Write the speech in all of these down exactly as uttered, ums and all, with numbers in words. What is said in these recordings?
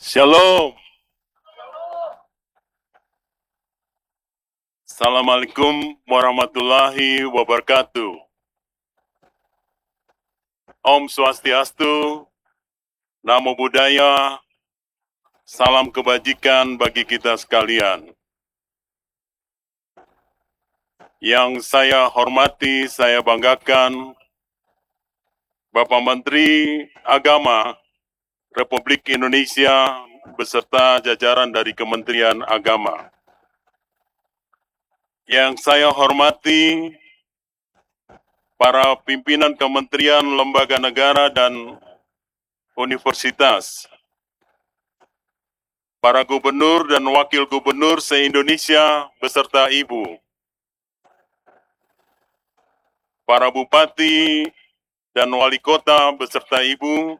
Shalom. Assalamualaikum warahmatullahi wabarakatuh. Om Swastiastu, Namo Buddhaya, salam kebajikan bagi kita sekalian. Yang saya hormati, saya banggakan, Bapak Menteri Agama Republik Indonesia beserta jajaran dari Kementerian Agama. Yang saya hormati, para pimpinan kementerian, lembaga negara, dan universitas, para gubernur dan wakil gubernur se-Indonesia beserta Ibu, para bupati dan wali kota beserta Ibu,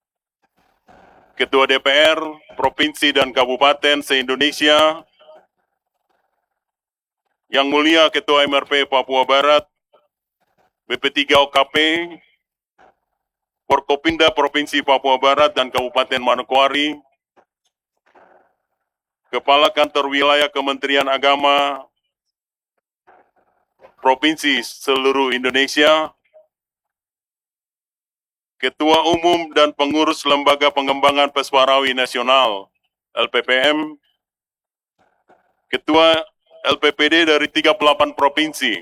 Ketua D P R, Provinsi dan Kabupaten se-Indonesia, Yang Mulia Ketua M R P Papua Barat, B P tiga O K P, Forkopimda Provinsi Papua Barat dan Kabupaten Manokwari, Kepala Kantor Wilayah Kementerian Agama Provinsi seluruh Indonesia, Ketua Umum dan Pengurus Lembaga Pengembangan Peswarawi Nasional L P P M, Ketua L P P D dari tiga puluh delapan provinsi,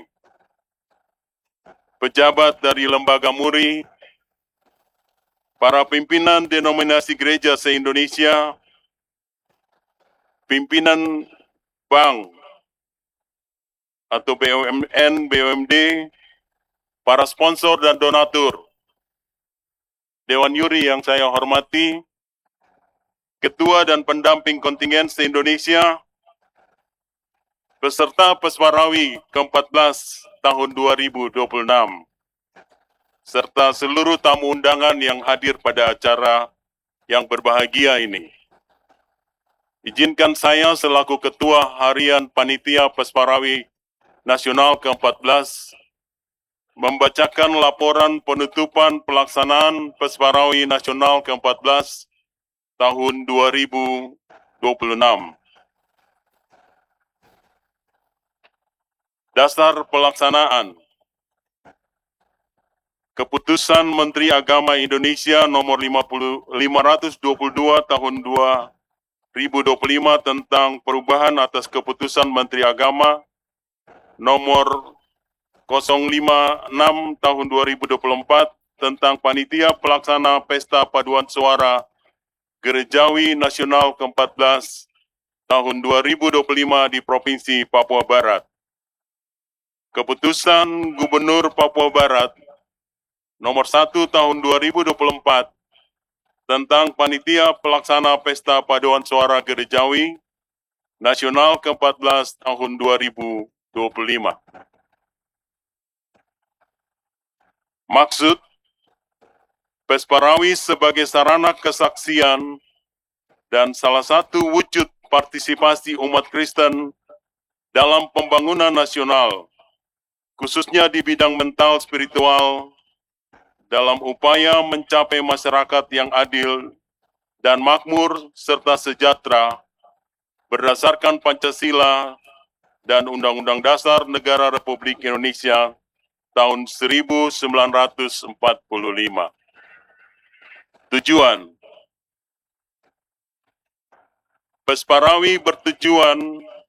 pejabat dari lembaga muri, para pimpinan denominasi gereja se-Indonesia, pimpinan bank atau B U M N, B U M D, para sponsor dan donatur, Dewan Juri yang saya hormati, Ketua dan pendamping kontingen se-Indonesia, peserta Peswarawi ke empat belas tahun dua ribu dua puluh enam, serta seluruh tamu undangan yang hadir pada acara yang berbahagia ini. Izinkan saya selaku Ketua Harian Panitia Peswarawi Nasional ke empat belas membacakan laporan penutupan pelaksanaan Peswarawi Nasional ke empat belas tahun dua ribu dua puluh enam. Dasar pelaksanaan. Keputusan Menteri Agama Indonesia nomor lima ratus dua puluh dua tahun dua ribu dua puluh lima tentang perubahan atas Keputusan Menteri Agama nomor nol lima enam tahun dua ribu dua puluh empat tentang Panitia Pelaksana Pesta Paduan Suara Gerejawi Nasional ke empat belas tahun dua ribu dua puluh lima di Provinsi Papua Barat. Keputusan Gubernur Papua Barat nomor satu tahun dua ribu dua puluh empat tentang Panitia Pelaksana Pesta Paduan Suara Gerejawi Nasional ke empat belas tahun dua ribu dua puluh lima. Maksud, Peswarawi sebagai sarana kesaksian dan salah satu wujud partisipasi umat Kristen dalam pembangunan nasional, khususnya di bidang mental spiritual, dalam upaya mencapai masyarakat yang adil dan makmur serta sejahtera berdasarkan Pancasila dan Undang-Undang Dasar Negara Republik Indonesia tahun seribu sembilan ratus empat puluh lima. Tujuan, Peswarawi bertujuan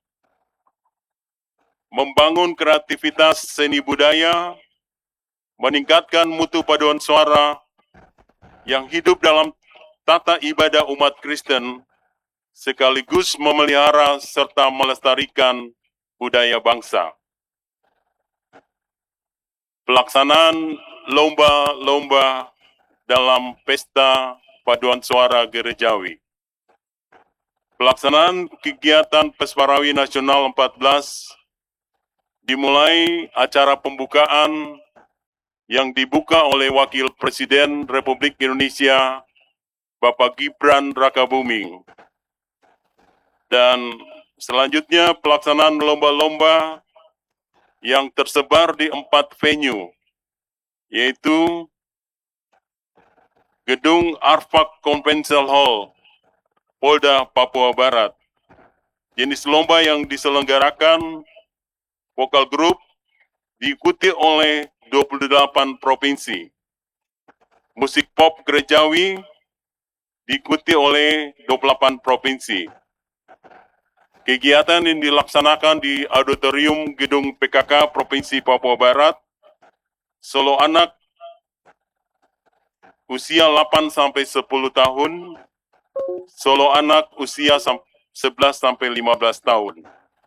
membangun kreativitas seni budaya, meningkatkan mutu paduan suara yang hidup dalam tata ibadah umat Kristen, sekaligus memelihara serta melestarikan budaya bangsa. Pelaksanaan lomba-lomba dalam Pesta Paduan Suara Gerejawi. Pelaksanaan kegiatan Peswarawi Nasional empat belas dimulai acara pembukaan yang dibuka oleh Wakil Presiden Republik Indonesia Bapak Gibran Rakabuming. Dan selanjutnya pelaksanaan lomba-lomba yang tersebar di empat venue, yaitu Gedung Arfak Convention Hall Polda Papua Barat. Jenis lomba yang diselenggarakan vokal group diikuti oleh dua puluh delapan provinsi. Musik pop gerejawi diikuti oleh dua puluh delapan provinsi. Kegiatan yang dilaksanakan di Auditorium Gedung P K K Provinsi Papua Barat, Solo Anak usia delapan sampai sepuluh tahun, Solo Anak usia sebelas sampai lima belas tahun.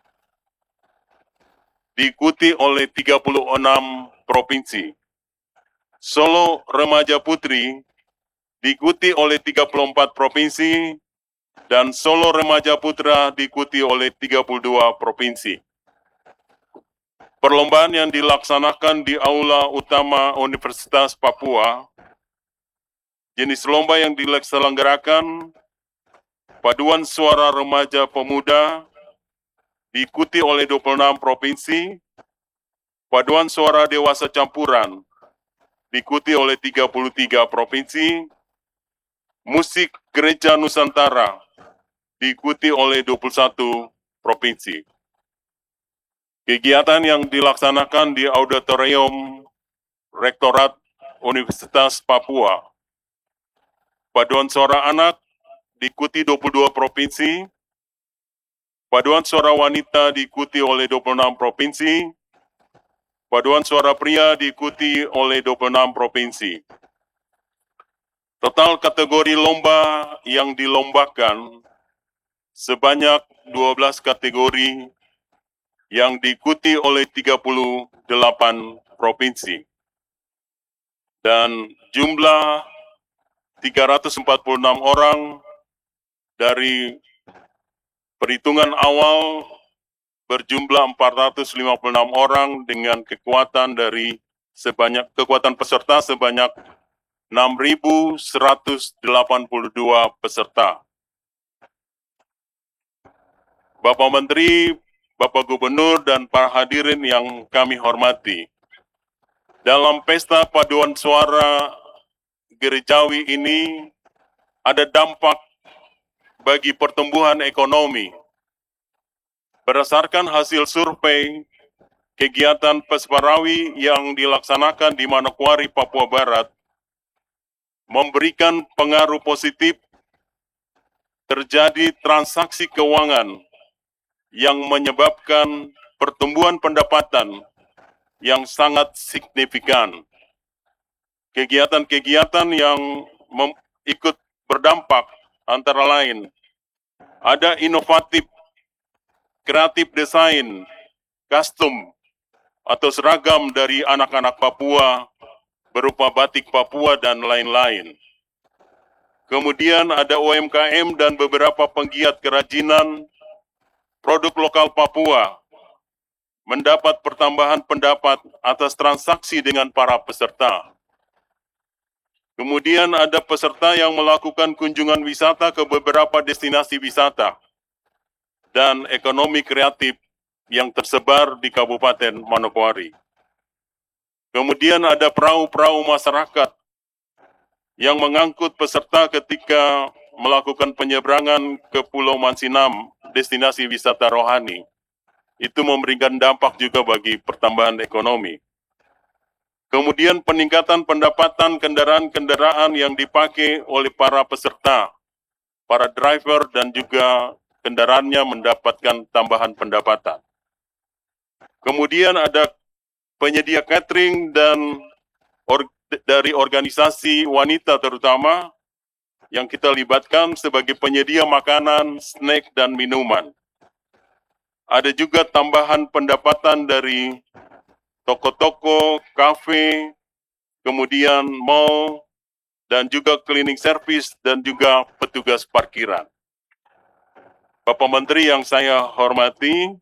Diikuti oleh tiga puluh enam provinsi. Solo Remaja Putri diikuti oleh tiga puluh empat provinsi dan Solo Remaja Putra diikuti oleh tiga puluh dua provinsi. Perlombaan yang dilaksanakan di Aula Utama Universitas Papua, jenis lomba yang diselenggarakan paduan suara remaja pemuda diikuti oleh dua puluh enam provinsi, paduan suara dewasa campuran diikuti oleh tiga puluh tiga provinsi, musik gereja Nusantara diikuti oleh dua puluh satu provinsi. Kegiatan yang dilaksanakan di Auditorium Rektorat Universitas Papua, paduan suara anak diikuti dua puluh dua provinsi, paduan suara wanita diikuti oleh dua puluh enam provinsi, paduan suara pria diikuti oleh dua puluh enam provinsi. Total kategori lomba yang dilombakan sebanyak dua belas kategori yang diikuti oleh tiga puluh delapan provinsi. Dan jumlah tiga ratus empat puluh enam orang dari perhitungan awal berjumlah empat ratus lima puluh enam orang dengan kekuatan dari sebanyak kekuatan peserta sebanyak enam ribu seratus delapan puluh dua peserta. Bapak Menteri, Bapak Gubernur, dan para hadirin yang kami hormati, dalam pesta paduan suara gerejawi ini ada dampak bagi pertumbuhan ekonomi. Berdasarkan hasil survei kegiatan Pesparawi yang dilaksanakan di Manokwari, Papua Barat, memberikan pengaruh positif terjadi transaksi keuangan yang menyebabkan pertumbuhan pendapatan yang sangat signifikan. Kegiatan-kegiatan yang ikut berdampak antara lain ada inovatif, kreatif desain, custom atau seragam dari anak-anak Papua berupa batik Papua dan lain-lain. Kemudian ada U M K M dan beberapa penggiat kerajinan produk lokal Papua mendapat pertambahan pendapat atas transaksi dengan para peserta. Kemudian ada peserta yang melakukan kunjungan wisata ke beberapa destinasi wisata dan ekonomi kreatif yang tersebar di Kabupaten Manokwari. Kemudian ada perahu-perahu masyarakat yang mengangkut peserta ketika melakukan penyeberangan ke Pulau Mansinam, destinasi wisata rohani. Itu memberikan dampak juga bagi pertambahan ekonomi. Kemudian peningkatan pendapatan kendaraan-kendaraan yang dipakai oleh para peserta, para driver dan juga kendaraannya mendapatkan tambahan pendapatan. Kemudian ada penyedia catering dan or, dari organisasi wanita terutama yang kita libatkan sebagai penyedia makanan, snack, dan minuman. Ada juga tambahan pendapatan dari toko-toko, kafe, kemudian mall, dan juga cleaning service, dan juga petugas parkiran. Bapak Menteri yang saya hormati,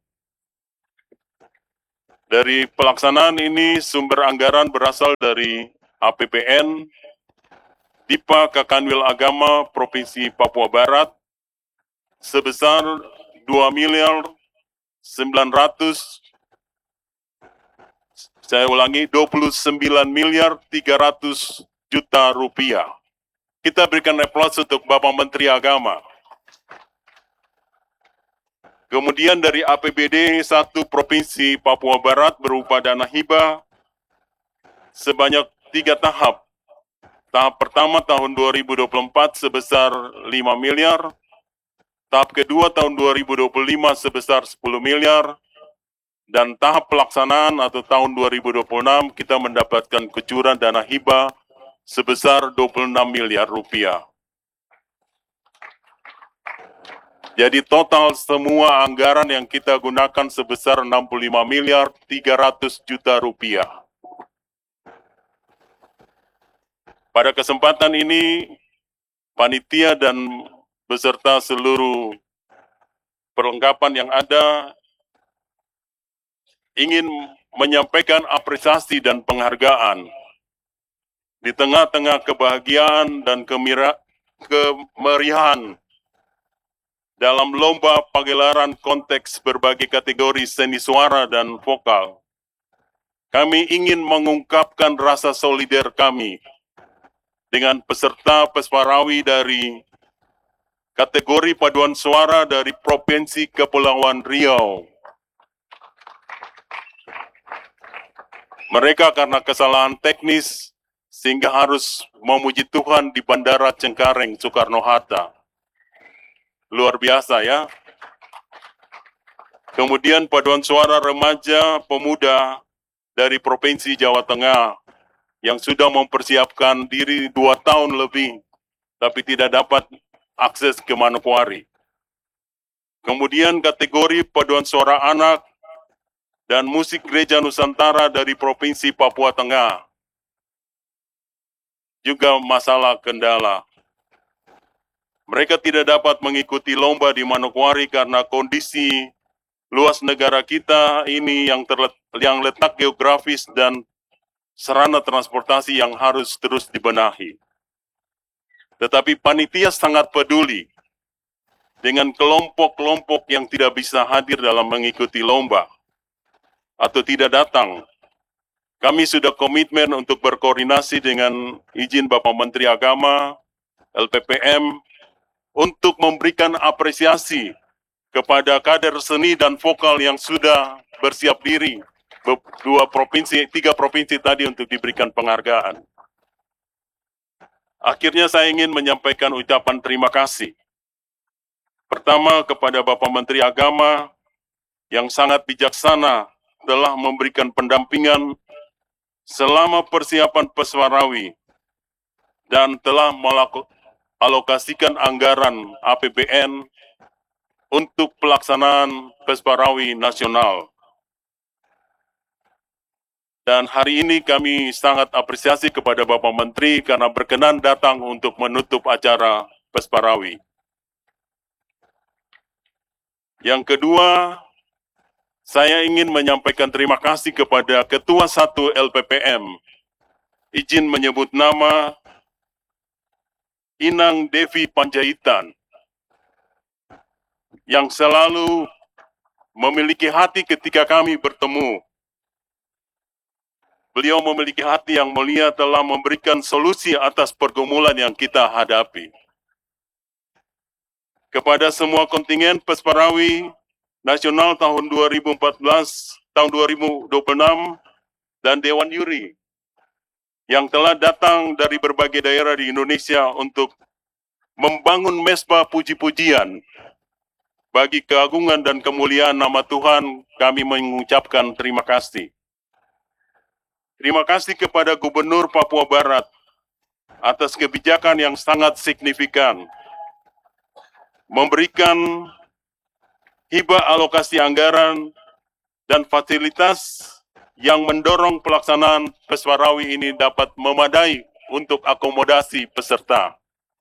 dari pelaksanaan ini sumber anggaran berasal dari A P B N, Dipa Kakanwil Agama Provinsi Papua Barat, sebesar dua miliar sembilan ratus Saya ulangi, dua puluh sembilan miliar tiga ratus juta rupiah. Kita berikan aplaus untuk Bapak Menteri Agama. Kemudian dari A P B D satu Provinsi Papua Barat berupa dana hibah sebanyak tiga tahap. Tahap pertama tahun dua ribu dua puluh empat sebesar lima miliar, tahap kedua tahun dua ribu dua puluh lima sebesar sepuluh miliar, dan tahap pelaksanaan atau tahun dua ribu dua puluh enam kita mendapatkan kucuran dana hibah sebesar dua puluh enam miliar rupiah. Jadi total semua anggaran yang kita gunakan sebesar enam puluh lima miliar tiga ratus juta rupiah. Pada kesempatan ini, panitia dan beserta seluruh perlengkapan yang ada ingin menyampaikan apresiasi dan penghargaan di tengah-tengah kebahagiaan dan kemira, kemeriahan dalam lomba pagelaran konteks berbagai kategori seni suara dan vokal. Kami ingin mengungkapkan rasa solider kami dengan peserta Pesparawi dari kategori paduan suara dari Provinsi Kepulauan Riau. Mereka karena kesalahan teknis sehingga harus memuji Tuhan di Bandara Cengkareng, Soekarno-Hatta. Luar biasa ya. Kemudian paduan suara remaja pemuda dari Provinsi Jawa Tengah yang sudah mempersiapkan diri dua tahun lebih, tapi tidak dapat akses ke Manokwari. Kemudian kategori paduan suara anak dan musik gereja Nusantara dari Provinsi Papua Tengah. Juga masalah kendala. Mereka tidak dapat mengikuti lomba di Manokwari karena kondisi luas negara kita ini yang, terlet, yang letak geografis dan sarana transportasi yang harus terus dibenahi. Tetapi panitia sangat peduli dengan kelompok-kelompok yang tidak bisa hadir dalam mengikuti lomba atau tidak datang. Kami sudah komitmen untuk berkoordinasi dengan izin Bapak Menteri Agama, L P P M, untuk memberikan apresiasi kepada kader seni dan vokal yang sudah bersiap diri dua provinsi, tiga provinsi tadi untuk diberikan penghargaan. Akhirnya saya ingin menyampaikan ucapan terima kasih. Pertama kepada Bapak Menteri Agama yang sangat bijaksana telah memberikan pendampingan selama persiapan Pesparawi dan telah mengalokasikan anggaran A P B N untuk pelaksanaan Pesparawi nasional. Dan hari ini kami sangat apresiasi kepada Bapak Menteri karena berkenan datang untuk menutup acara Pesparawi. Yang kedua, saya ingin menyampaikan terima kasih kepada Ketua satu L P P M. Izin menyebut nama Inang Devi Panjaitan yang selalu memiliki hati ketika kami bertemu. Beliau memiliki hati yang mulia telah memberikan solusi atas pergumulan yang kita hadapi. Kepada semua kontingen Pesparawi Nasional tahun dua ribu empat belas, tahun dua ribu dua puluh enam, dan Dewan Juri yang telah datang dari berbagai daerah di Indonesia untuk membangun mesbah puji-pujian bagi keagungan dan kemuliaan nama Tuhan, kami mengucapkan terima kasih. Terima kasih kepada Gubernur Papua Barat atas kebijakan yang sangat signifikan, memberikan hibah alokasi anggaran dan fasilitas yang mendorong pelaksanaan Pesparawi ini dapat memadai untuk akomodasi peserta.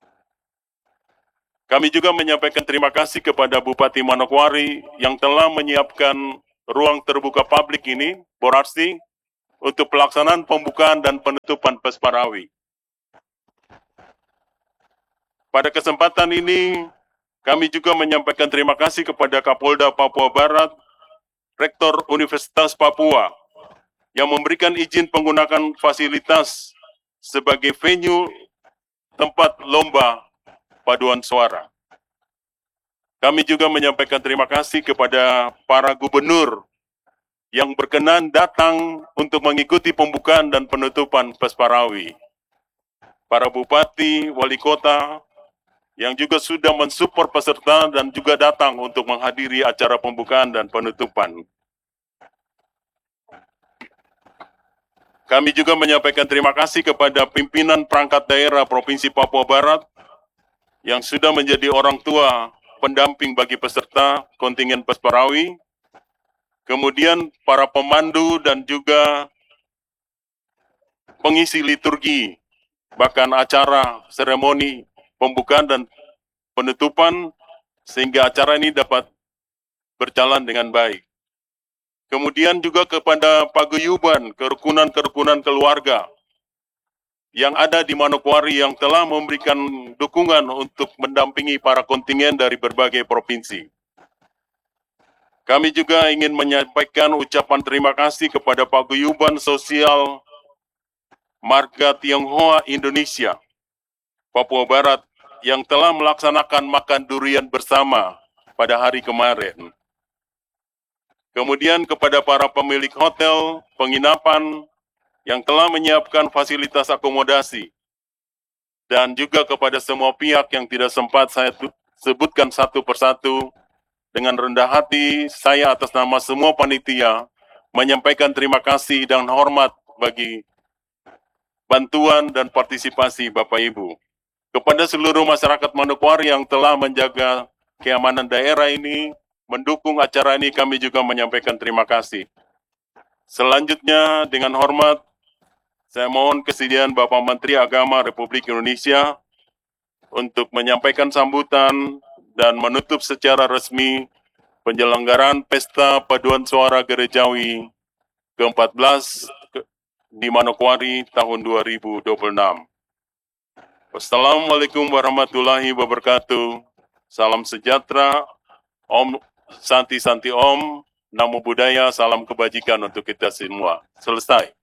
Kami juga menyampaikan terima kasih kepada Bupati Manokwari yang telah menyiapkan ruang terbuka publik ini, Borarsi, untuk pelaksanaan pembukaan dan penutupan Pesparawi. Pada kesempatan ini, kami juga menyampaikan terima kasih kepada Kapolda Papua Barat, Rektor Universitas Papua, yang memberikan izin penggunaan fasilitas sebagai venue tempat lomba paduan suara. Kami juga menyampaikan terima kasih kepada para gubernur yang berkenan datang untuk mengikuti pembukaan dan penutupan Pesparawi. Para bupati, wali kota, yang juga sudah mensupport peserta dan juga datang untuk menghadiri acara pembukaan dan penutupan. Kami juga menyampaikan terima kasih kepada pimpinan perangkat daerah Provinsi Papua Barat yang sudah menjadi orang tua pendamping bagi peserta kontingen Pesparawi, kemudian para pemandu dan juga pengisi liturgi, bahkan acara seremoni pembukaan dan penutupan, sehingga acara ini dapat berjalan dengan baik. Kemudian juga kepada paguyuban, kerukunan-kerukunan keluarga yang ada di Manokwari yang telah memberikan dukungan untuk mendampingi para kontingen dari berbagai provinsi. Kami juga ingin menyampaikan ucapan terima kasih kepada paguyuban sosial Marga Tionghoa Indonesia, Papua Barat, yang telah melaksanakan makan durian bersama pada hari kemarin. Kemudian kepada para pemilik hotel, penginapan, yang telah menyiapkan fasilitas akomodasi, dan juga kepada semua pihak yang tidak sempat saya sebutkan satu persatu, dengan rendah hati, saya atas nama semua panitia, menyampaikan terima kasih dan hormat bagi bantuan dan partisipasi Bapak Ibu. Kepada seluruh masyarakat Manokwari yang telah menjaga keamanan daerah ini, mendukung acara ini, kami juga menyampaikan terima kasih. Selanjutnya, dengan hormat, saya mohon kesediaan Bapak Menteri Agama Republik Indonesia untuk menyampaikan sambutan dan menutup secara resmi penyelenggaraan Pesta Paduan Suara Gerejawi ke empat belas di Manokwari tahun dua ribu dua puluh enam. Wassalamualaikum warahmatullahi wabarakatuh. Salam sejahtera, Om Santi Santi Om, Namo Buddhaya, salam kebajikan untuk kita semua. Selesai.